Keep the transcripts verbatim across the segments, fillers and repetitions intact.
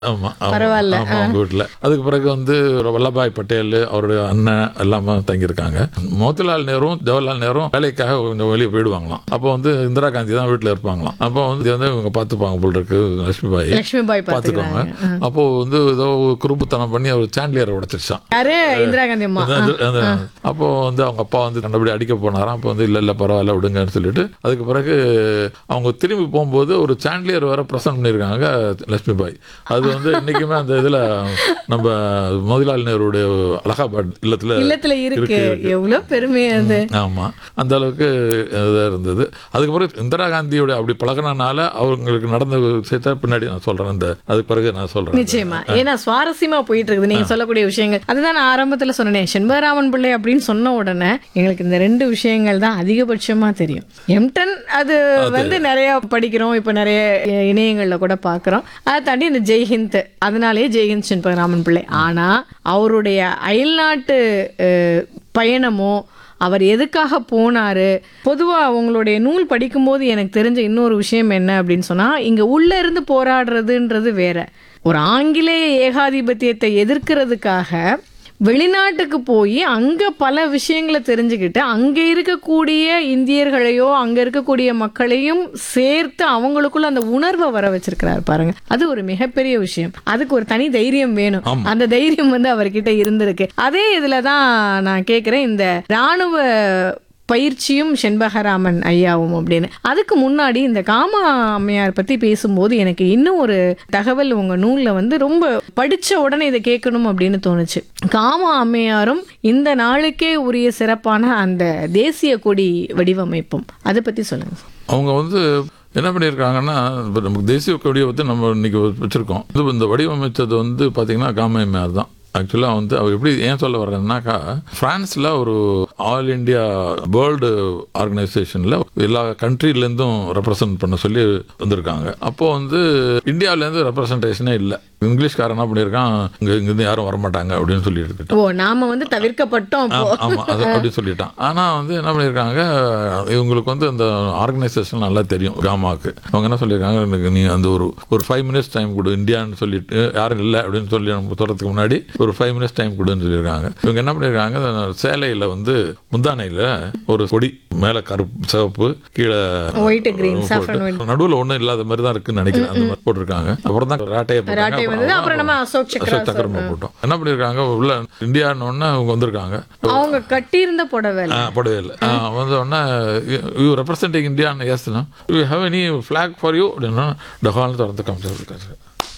ஆமா பரவாயில்ல. ஆமா அவங்க வீட்டுல. அதுக்கு பிறகு வந்து வல்லபாய் பட்டேல் அவருடைய அண்ணன் எல்லாமே தங்கியிருக்காங்க. மோதிலால் நேரும் ஜவஹர்லால் நேரும் வேலைக்காக கொஞ்சம் வெளியே போயிடுவாங்களாம். அப்போ வந்து இந்திரா காந்தி தான் வீட்டுல இருப்பாங்களாம். அப்போ வந்து இதை வந்து இவங்க பார்த்துப்பாங்க போல் இருக்கு லட்சுமிபாய் லட்சுமிபாய் பார்த்துக்கோங்க. பாத்துக்கிறாங்க. அப்போ வந்து ஏதோ குறும்புத்தனம் பண்ணி அவர் சாண்டிலியரை உடைச்சிருச்சான். யாரு? இந்திரா காந்தி அம்மா. அது- அது- அப்போ வந்து அவங்க அப்பா வந்து கண்டபடி அடிக்க போனாராம். அப்போ வந்து இல்ல இல்ல பரவாயில்ல விடுங்கன்னு சொல்லிட்டு அதுக்கு பிறகு அவங்க திரும்பி போகும்போது ஒரு சாண்டிலியர் வர பிரசன்ட் பண்ணியிருக்காங்க லட்சுமிபாய். அது வந்து இன்னைக்குமே அந்த இதுல நம்ம மோதிலால் நேருடைய அலகாபாத் இல்லத்துல இல்லத்துல இருக்கு. இருக்கு. எவ்வளவு பெருமை அது. ஆமா அந்த அளவுக்கு இதா இருந்தது. அதுக்கு பிறகு இந்திரா காந்தியோட அப்படி பழகினால அவங்களுக்கு நடந்த விஷயத்த பின்னாடி நான் சொல்றேன். அந்த அதுக்கு பிறகு நான் சொல்றேன். நிச்சயமா. ஏன்னா சுவாரஸ்யமா போயிட்டு இருக்குது நீங்க சொல்லக்கூடிய விஷயங்கள். அதுதான் நான் ஆரம்பத்துல சொன்னேன். செண்பகராமன் பிள்ளை அப்படின்னு சொன்ன உடனே எங்களுக்கு இந்த ரெண்டு விஷயங்கள் தான் அதிகபட்சமா தெரியும். எம்டன் அது வந்து நிறைய படிக்கிறோம், இப்ப நிறைய இணையங்கள்ல கூட பாக்குறோம். அதை தாண்டி இந்த ஜெய்ஹிந்த், அதனாலேயே ஜெய்ஹிந்த் செண்பகராமன் பிள்ளை. ஆனா அவருடைய அயல்நாட்டு அஹ், பயணமோ அவர் எதுக்காக போனாரு, பொதுவா அவங்களுடைய நூல் படிக்கும்போது எனக்கு தெரிஞ்ச இன்னொரு விஷயம் என்ன அப்படின்னு சொன்னா, இங்க உள்ள இருந்து போராடுறதுன்றது வேற. ஒரு ஆங்கிலேய ஏகாதிபத்தியத்தை எதிர்க்கிறதுக்காக வெளிநாட்டுக்கு போய் அங்க பல விஷயங்களை தெரிஞ்சுக்கிட்டு அங்க இருக்கக்கூடிய இந்தியர்களையோ அங்க இருக்கக்கூடிய மக்களையும் சேர்த்து அவங்களுக்குள்ள அந்த உணர்வை வர வச்சிருக்கிறாரு பாருங்க. அது ஒரு மிகப்பெரிய விஷயம். அதுக்கு ஒரு தனி தைரியம் வேணும். அந்த தைரியம் வந்து அவர்கிட்ட இருந்திருக்கு. அதே இதுலதான் நான் கேக்குறேன், இந்த ராணுவ பயிற்சியும் செண்பகராமன் ஐயாவும் அப்படின்னு. அதுக்கு முன்னாடி இந்த காமா அம்மையார் பத்தி பேசும்போது எனக்கு இன்னும் ஒரு தகவல் உங்க நூல்ல வந்து ரொம்ப படிச்ச உடனே இதை கேட்கணும் அப்படின்னு தோணுச்சு. காமா அம்மையாரும் இந்த நாளுக்கே உரிய சிறப்பான அந்த தேசிய கொடி வடிவமைப்பும் அதை பத்தி சொல்லுங்க. அவங்க வந்து என்ன பண்ணியிருக்காங்கன்னா, இப்போ நமக்கு தேசிய கொடியை வந்து நம்ம இன்னைக்கு வச்சிருக்கோம். இது இந்த வடிவமைச்சது வந்து பார்த்தீங்கன்னா காமையார் தான். ஆக்சுவலாக வந்து அவர் எப்படி ஏன் சொல்ல வர்றதுனாக்கா, பிரான்ஸில் ஒரு ஆல் இண்டியா வேர்ல்டு ஆர்கனைசேஷனில் எல்லா கண்ட்ரிலேருந்தும் ரெப்ரசன்ட் பண்ண சொல்லி வந்திருக்காங்க. அப்போது வந்து இந்தியாவிலேருந்து ரெப்ரசன்டேஷனே இல்லை. இங்கிலீஷ்காரன் என்ன பண்ணியிருக்கான், இங்கே இங்கேருந்து யாரும் வரமாட்டாங்க அப்படின்னு சொல்லி எடுத்துக்கிட்டான். ஓ, நாம வந்து தவிர்க்கப்பட்டோம். ஆமாம் அது அப்படி சொல்லிட்டான். ஆனால் வந்து என்ன பண்ணியிருக்காங்க, இவங்களுக்கு வந்து அந்த ஆர்கனைசேஷன் நல்லா தெரியும் காமாவுக்கு. அவங்க என்ன சொல்லியிருக்காங்க, எனக்கு நீ அந்த ஒரு ஒரு ஃபைவ் மினிட்ஸ் டைம் கொடு இந்தியான்னு சொல்லிட்டு, யாரும் இல்லை அப்படின்னு சொல்லி நம்ம சொல்கிறதுக்கு முன்னாடி ஒரு ஃபைவ் மினிட்ஸ் டைம் கொடுன்னு சொல்லியிருக்காங்க. இவங்க என்ன பண்ணியிருக்காங்க, சேலையில் வந்து முந்தானையில் ஒரு கொடி, மேலே கருப்பு சிவப்பு, கீழே ஒயிட் கிரீன் சாஃப்ரன் ஒயிட், நடுவில் ஒன்றும் இல்லாத மாதிரி தான் இருக்குன்னு நினைக்கிறேன். அந்த மாதிரி போட்டிருக்காங்க. அப்புறம் தான் ராட்டையை ராட்டை வந்து அப்புறம் நம்ம அசோக் அசோக் சக்கரம் போட்டோம். என்ன பண்ணியிருக்காங்க, உள்ள இந்தியான்னு ஒன்று அவங்க வந்திருக்காங்க. அவங்க கட்டியிருந்த புடவை புடவை இல்லை வந்த உடனே, யூ ரெப்ரசென்டிங் இந்தியான்னு ஏசுனா, you have any flag for you அப்படின்னா டஹால்னு திறந்து காமிச்சிருக்காரு.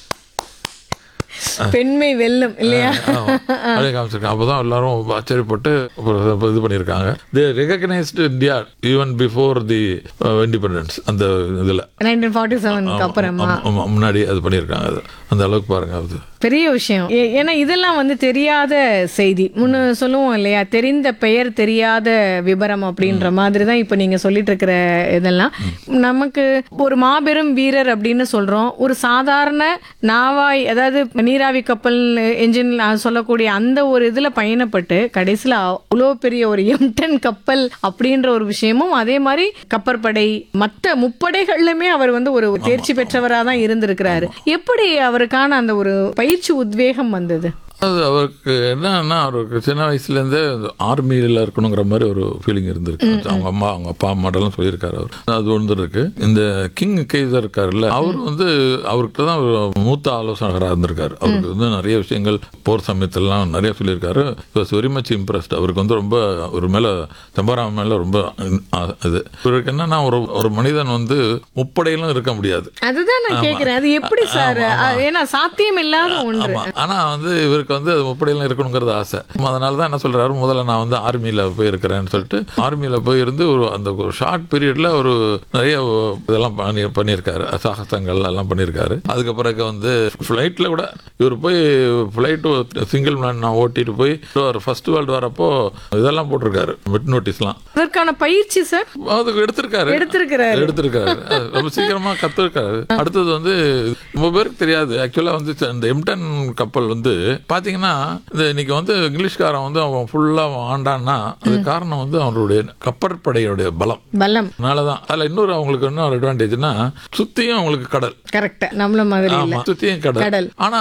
பெண்மை வெல்லும் இல்லையா? அப்படியே காமிச்சிருக்காங்க. அப்போதான் எல்லாரும் ஆச்சரியப்பட்டு இது பண்ணியிருக்காங்க. தே recognised India even before the independence. அந்த இதில் நைன்டீன் ஃபார்ட்டி செவனுக்கு அப்புறமா முன்னாடி அது பண்ணியிருக்காங்க. அது அந்த அளவுக்கு பாருங்க, அது பெரிய விஷயம். ஏ- ஏன்னா இதெல்லாம் வந்து தெரியாத செய்தி. முன்னு சொல்லுவோம் இல்லையா, தெரிந்த பெயர் தெரியாத விபரம் அப்படின்ற மாதிரி தான் இப்போ நீங்க சொல்லிட்டு இருக்கிற இதெல்லாம். நமக்கு ஒரு மாபெரும் வீரர் அப்படின்னு சொல்றோம், ஒரு சாதாரண நாவாய், அதாவது நீராவி கப்பல் என்ஜின் சொல்லக்கூடிய அந்த ஒரு இதுல பயணப்பட்டு கடைசியில் அவ்வளோ பெரிய ஒரு எம்டன் கப்பல் அப்படின்ற ஒரு விஷயமும், அதே மாதிரி கப்பற்படை மற்ற முப்படைகள்லுமே அவர் வந்து ஒரு தேர்ச்சி பெற்றவராக தான் இருந்திருக்கிறாரு. எப்படி அவருக்கான அந்த ஒரு பயிற்சி உத்வேகம் வந்தது? அது அவருக்கு என்னன்னா, அவருக்கு சின்ன வயசுலேருந்தே ஆர்மியில் இருக்கணுங்கிற மாதிரி ஒரு ஃபீலிங் இருந்திருக்கு. அவங்க அம்மா அவங்க அப்பா அம்மாட்டெல்லாம் சொல்லியிருக்காரு அவர். அது ஒன்று இருக்கு. இந்த கிங் கெய்சர் இருக்காருல்ல, அவர் வந்து அவர்கிட்ட தான் ஒரு மூத்த ஆலோசகராக இருந்திருக்காரு. அவருக்கு வந்து நிறைய விஷயங்கள் போர் சமயத்திலலாம் நிறைய சொல்லியிருக்காரு. Was very much impressed. அவருக்கு வந்து ரொம்ப ஒரு மேலே செம்பராமன் மேலே ரொம்ப இது. இவருக்கு என்னன்னா, ஒரு ஒரு மனிதன் வந்து முப்படையிலும் இருக்க முடியாது. அதுதான் நான் கேட்கிறேன், அது எப்படி சார்? ஏன்னா சாத்தியம் இல்லாத ஒன்று. ஆனா வந்து இவருக்கு வந்து அது முப்படையில இருக்கணுங்கிறது ஆசை. அதனால தான் என்ன சொல்றாரு, முதல்ல நான் வந்து ஆர்மியில போய் இருக்கிறேன்னு சொல்லிட்டு ஆர்மியில போய் இருந்து ஒரு அந்த ஒரு ஷார்ட் பீரியட்ல ஒரு நிறைய இதெல்லாம் பண்ணி பண்ணியிருக்காரு, சாகசங்கள் எல்லாம் பண்ணியிருக்காரு. அதுக்கு பிறகு வந்து ஃப்ளைட்ல கூட இவர் போய் ஃப்ளைட் சிங்கிள் நான் ஓட்டிட்டு போய் ஃபர்ஸ்ட் வேர்ல்டு வரப்போ இதெல்லாம் போட்டிருக்காரு, மிட் நோட்டீஸ்லாம். அதற்கான பயிற்சி சார் அதுக்கு எடுத்திருக்காரு எடுத்திருக்கிறாரு எடுத்திருக்காரு ரொம்ப சீக்கிரமா கத்துருக்காரு. அடுத்தது வந்து ரொம்ப பேருக்கு தெரியாது, ஆக்சுவலா வந்து இந்த எம்டன் கப்பல் வந்து பாத்தீங்கன்னா, இந்த இன்னைக்கு வந்து இங்கிலீஷ்காரன் வந்து அவன் ஃபுல்லா ஆண்டான்னா அது காரணம் வந்து அவனுடைய கப்பற்படையுடைய பலம் பலம். அதனாலதான். அதுல இன்னொரு அவங்களுக்கு என்ன ஒரு அட்வான்டேஜ்னா, சுத்தியும் அவங்களுக்கு கடல். கரெக்ட், நம்மள மாதிரி இல்ல, சுத்தியும் கடல். கடல். ஆனா